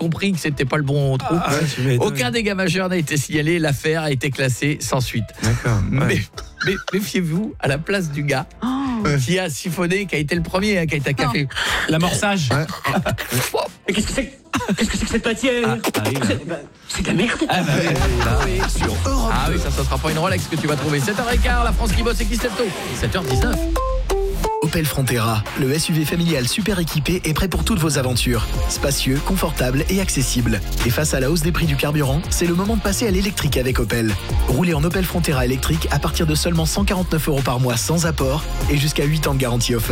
compris que c'était pas le bon trou. Aucun dégât majeur n'a été signalé. L'affaire a été classée sans suite. D'accord. Mais méfiez-vous, à la place du gars qui a siphonné, qui a été le premier, qui a été à café. L'amorçage. Mais qu'est-ce que c'est que cette matière C'est de la merde. Sur Europe. Ah oui, ça sera pas une Rolex que tu vas trouver. 7h15, la France qui bosse et qui se lève tôt. 7h19. Opel Frontera, le SUV familial super équipé est prêt pour toutes vos aventures. Spacieux, confortable et accessible. Et face à la hausse des prix du carburant, c'est le moment de passer à l'électrique avec Opel. Roulez en Opel Frontera électrique à partir de seulement 149 € par mois sans apport et jusqu'à 8 ans de garantie offerte.